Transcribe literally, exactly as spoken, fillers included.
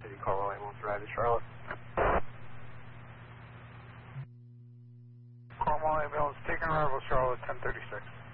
City Carmel ambulance ride to Charlotte. Carmel ambulance taking arrival Charlotte ten thirty-six.